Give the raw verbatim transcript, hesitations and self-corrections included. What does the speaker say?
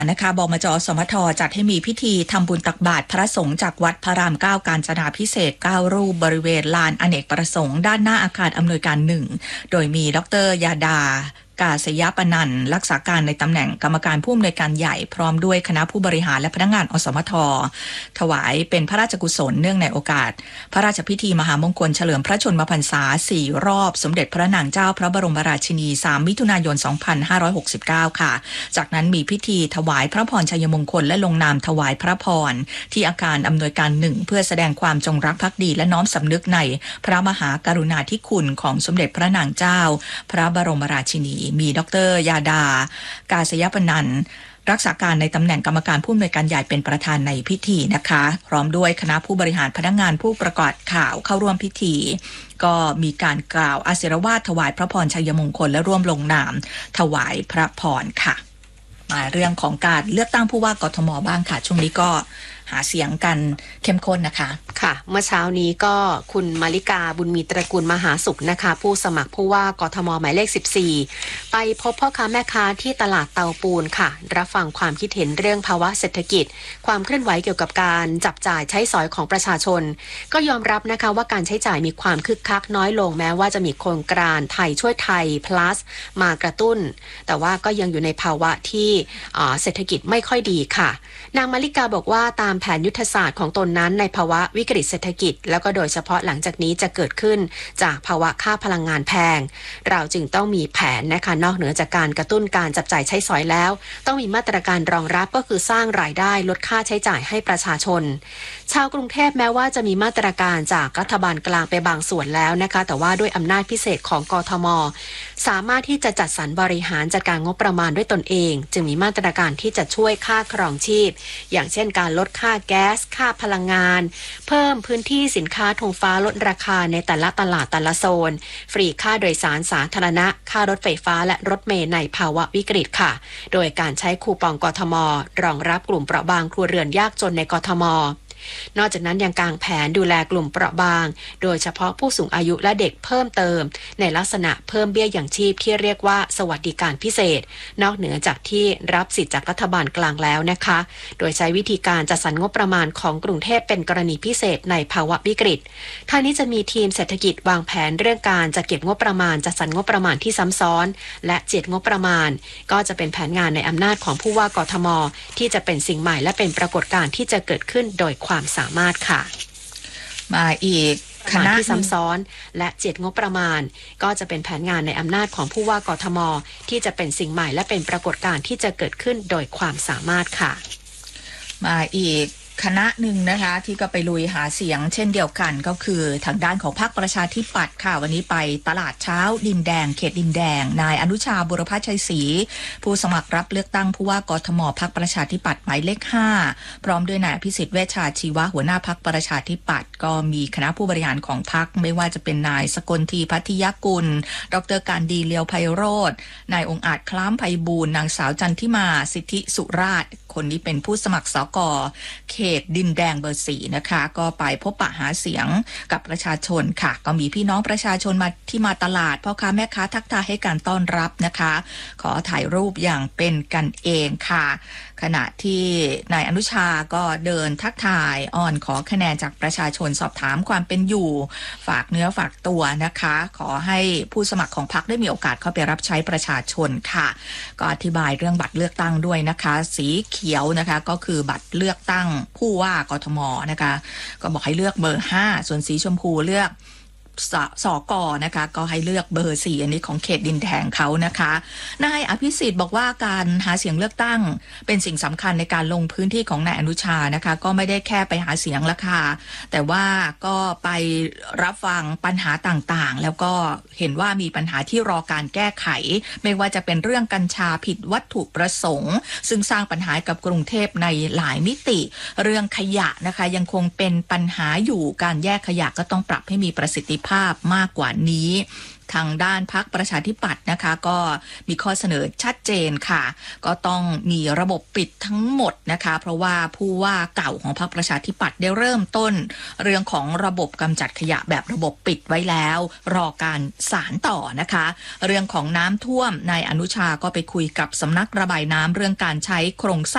นะคะบมจ.สมท.จัดให้มีพิธีทำบุญตักบาตรพระสงฆ์จากวัดพระรามเก้ากาญจนาภิเษกเก้ารูปบริเวณลานอเนกประสงค์ด้านหน้าอาคารอำนวยการหนึ่งโดยมีดร.ยาดากาศยปนันท์รักษาการในตำแหน่งกรรมการผู้อำนวยการใหญ่พร้อมด้วยคณะผู้บริหารและพนักงานอสมทถวายเป็นพระราชกุศลเนื่องในโอกาสพระราชพิธีมหามงคลเฉลิมพระชนมพรรษาสี่รอบสมเด็จพระนางเจ้าพระบรมราชินีสามมิถุนายนสองพันห้าร้อยหกสิบเก้าค่ะจากนั้นมีพิธีถวายพระพรชัยมงคลและลงนามถวายพระพรที่อาคารอำนวยการหนึ่งเพื่อแสดงความจงรักภักดีและน้อมสำนึกในพระมหากรุณาธิคุณของสมเด็จพระนางเจ้าพระบรมราชินีมีดร.ยาดากาศยปนันท์รักษาการในตำแหน่งกรรมการผู้อำนวยการใหญ่เป็นประธานในพิธีนะคะพร้อมด้วยคณะผู้บริหารพนักงานผู้ประกาศข่าวเข้าร่วมพิธีก็มีการกล่าวอาศิรวาทถวายพระพรชัยมงคลและร่วมลงนามถวายพระพรค่ะมาเรื่องของการเลือกตั้งผู้ว่ากทมบ้างค่ะช่วงนี้ก็หาเสียงกันเข้มข้นนะคะค่ะเมื่อเช้านี้ก็คุณมาริกาบุญมีตระกูลมหาสุขนะคะผู้สมัครผู้ว่ากทมหมายเลขสิบสี่ไปพบพ่อค้าแม่ค้าที่ตลาดเตาปูนค่ะรับฟังความคิดเห็นเรื่องภาวะเศรษฐกิจความเคลื่อนไหวเกี่ยวกับการจับจ่ายใช้สอยของประชาชนก็ยอมรับนะคะว่าการใช้จ่ายมีความคึกคักน้อยลงแม้ว่าจะมีโครงการไทยช่วยไทย plus มากระตุ้นแต่ว่าก็ยังอยู่ในภาวะที่เศรษฐกิจไม่ค่อยดีค่ะนางมาริกาบอกว่าตามแผนยุทธศาสตร์ของตนนั้นในภาวะวิกฤตเศรษฐกิจแล้วก็โดยเฉพาะหลังจากนี้จะเกิดขึ้นจากภาวะค่าพลังงานแพงเราจึงต้องมีแผนนะคะนอกเหนือจากการกระตุ้นการจับจ่ายใช้สอยแล้วต้องมีมาตรการรองรับก็คือสร้างรายได้ลดค่าใช้จ่ายให้ประชาชนชาวกรุงเทพแม้ว่าจะมีมาตรการจากรัฐบาลกลางไปบางส่วนแล้วนะคะแต่ว่าด้วยอำนาจพิเศษของกทมสามารถที่จะจัดสรรบริหารจัดการงบประมาณด้วยตนเองจึงมีมาตรการที่จะช่วยค่าครองชีพอย่างเช่นการลดค่าแก๊สค่าพลังงานเพิ่มพื้นที่สินค้าธงฟ้าลดราคาในแต่ละตลาดแต่ละโซนฟรีค่าโดยสารสาธารณะค่ารถไฟฟ้าและรถเมล์ในภาวะวิกฤตค่ะโดยการใช้คูปองกทมรองรับกลุ่มเปราะบางครัวเรือนยากจนในกทมนอกจากนั้นยังกางแผนดูแลกลุ่มเปราะบางโดยเฉพาะผู้สูงอายุและเด็กเพิ่มเติมในลักษณะเพิ่มเบี้ยอย่างชีพที่เรียกว่าสวัสดิการพิเศษนอกเหนือจากที่รับสิทธิ์จากรัฐบาลกลางแล้วนะคะโดยใช้วิธีการจัดสรรงบประมาณของกรุงเทพเป็นกรณีพิเศษในภาวะวิกฤตทางนี้จะมีทีมเศรษฐกิจวางแผนเรื่องการจัดเก็บงบประมาณจัดสรรงบประมาณที่ซ้ำซ้อนและเจียดงบประมาณก็จะเป็นแผนงานในอำนาจของผู้ว่ากทมที่จะเป็นสิ่งใหม่และเป็นปรากฏการณ์ที่จะเกิดขึ้นโดยความสามารถค่ะมาอีกคณะที่ซ้ำซ้อนและเจ็ดงบประมาณก็จะเป็นแผนงานในอำนาจของผู้ว่ากทมที่จะเป็นสิ่งใหม่และเป็นปรากฏการณ์ที่จะเกิดขึ้นโดยความสามารถค่ะมาอีกคณะหนึ่งนะคะที่ก็ไปลุยหาเสียงเช่นเดียวกันก็คือทางด้านของพรรคประชาธิปัตย์ค่ะวันนี้ไปตลาดเช้าดินแดงเขตดินแดงนายอนุชาบุรพชัยศรีผู้สมัครรับเลือกตั้งผู้ว่ากทมพรรคประชาธิปัตย์หมายเลขห้าพร้อมด้วยนายอภิสิทธิ์เวชชาชีวะหัวหน้าพรรคประชาธิปัตย์ก็มีคณะผู้บริหารของพรรคไม่ว่าจะเป็นนายสกลทีพัทยกุลดร.การดีเลียวไพโรจน์นายองค์อาจคล้ามไพบูลย์นางสาวจันทิมาสิทธิสุราชคนนี้เป็นผู้สมัครสกเขตดินแดงเบอร์สี่นะคะก็ไปพบปะหาเสียงกับประชาชนค่ะก็มีพี่น้องประชาชนมาที่มาตลาดพ่อค้าแม่ค้าทักทายให้การต้อนรับนะคะขอถ่ายรูปอย่างเป็นกันเองค่ะขณะที่นายอนุชาก็เดินทักทายอ่อนขอคะแนนจากประชาชนสอบถามความเป็นอยู่ฝากเนื้อฝากตัวนะคะขอให้ผู้สมัครของพรรคได้มีโอกาสเข้าไปรับใช้ประชาชนค่ะก็อธิบายเรื่องบัตรเลือกตั้งด้วยนะคะสีเขียวนะคะก็คือบัตรเลือกตั้งผู้ว่ากทมนะคะก็บอกให้เลือกเบอร์ห้าส่วนสีชมพูเลือกสสกนะคะก็ให้เลือกเบอร์สี่อันนี้ของเขตดินแดงเขานะคะนายอภิสิทธิ์บอกว่าการหาเสียงเลือกตั้งเป็นสิ่งสำคัญในการลงพื้นที่ของนายอนุชานะคะก็ไม่ได้แค่ไปหาเสียงละค่ะแต่ว่าก็ไปรับฟังปัญหาต่างๆแล้วก็เห็นว่ามีปัญหาที่รอการแก้ไขไม่ว่าจะเป็นเรื่องกัญชาผิดวัตถุประสงค์ซึ่งสร้างปัญหากับกรุงเทพในหลายมิติเรื่องขยะนะคะยังคงเป็นปัญหาอยู่การแยกขยะก็ต้องปรับให้มีประสิทธิภาพมากกว่านี้ ทางด้านพรรคประชาธิปัตย์นะคะก็มีข้อเสนอชัดเจนค่ะก็ต้องมีระบบปิดทั้งหมดนะคะเพราะว่าผู้ว่าเก่าของพรรคประชาธิปัตย์ได้เริ่มต้นเรื่องของระบบกำจัดขยะแบบระบบปิดไว้แล้วรอการสานต่อนะคะเรื่องของน้ำท่วมนายอนุชาก็ไปคุยกับสำนักระบายน้ำเรื่องการใช้โครงสร้าง